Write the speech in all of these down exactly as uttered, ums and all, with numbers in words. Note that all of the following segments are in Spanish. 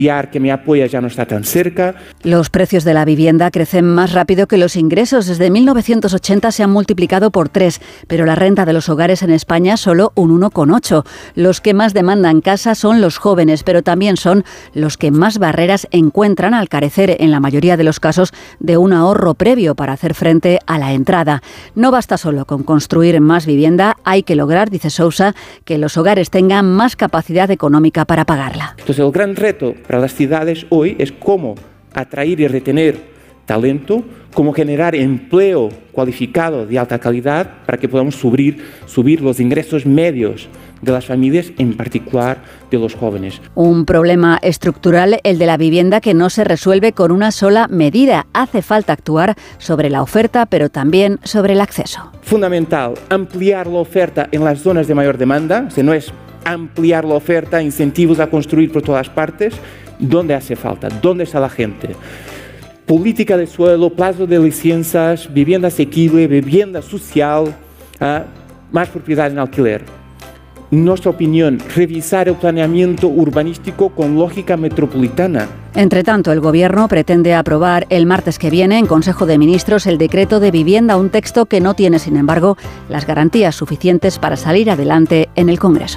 que me apoya ya no está tan cerca. Los precios de la vivienda crecen más rápido que los ingresos. Desde mil novecientos ochenta se han multiplicado por tres, pero la renta de los hogares en España solo un uno coma ocho. Los que más demandan casa son los jóvenes, pero también son los que más barreras encuentran al carecer, en la mayoría de los casos, de un ahorro previo para hacer frente a la entrada. No basta solo con construir más vivienda, hay que lograr, dice Sousa, que los hogares tengan más capacidad económica para pagarla. Entonces el gran reto para las ciudades hoy es cómo atraer y retener talento, cómo generar empleo cualificado de alta calidad para que podamos subir, subir los ingresos medios de las familias, en particular de los jóvenes. Un problema estructural, el de la vivienda, que no se resuelve con una sola medida. Hace falta actuar sobre la oferta, pero también sobre el acceso. Fundamental, ampliar la oferta en las zonas de mayor demanda, o sea, no es ampliar la oferta, incentivos a construir por todas partes, donde hace falta, dónde está la gente. Política de suelo, plazo de licencias, vivienda asequible, vivienda social, ¿eh? Más propiedad en alquiler. En nuestra opinión, revisar el planeamiento urbanístico con lógica metropolitana. Entre tanto, el Gobierno pretende aprobar el martes que viene en Consejo de Ministros el decreto de vivienda, un texto que no tiene, sin embargo, las garantías suficientes para salir adelante en el Congreso.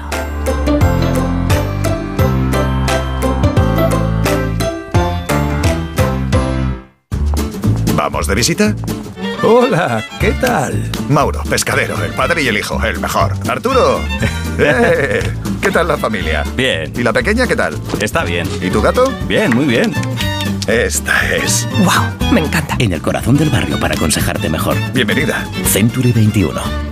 ¿Vamos de visita? Hola, ¿qué tal? Mauro, pescadero, el padre y el hijo, el mejor. Arturo, ¡eh! ¿Qué tal la familia? Bien. ¿Y la pequeña qué tal? Está bien. ¿Y tu gato? Bien, muy bien. Esta es... ¡Wow! Me encanta. En el corazón del barrio para aconsejarte mejor. Bienvenida. Century veintiuno.